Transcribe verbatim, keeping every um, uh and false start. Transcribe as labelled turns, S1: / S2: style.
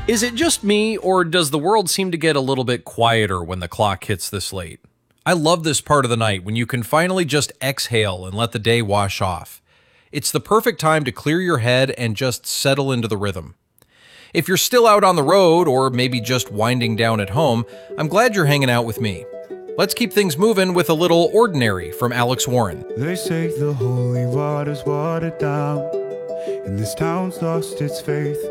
S1: Is it just me, or does the world seem to get a little bit quieter when the clock hits this late? I love this part of the night when you can finally just exhale and let the day wash off. It's the perfect time to clear your head and just settle into the rhythm. If you're still out on the road, or maybe just winding down at home, I'm glad you're hanging out with me. Let's keep things moving with a little Ordinary from Alex Warren.
S2: They say the holy water's watered down, and this town's lost its faith.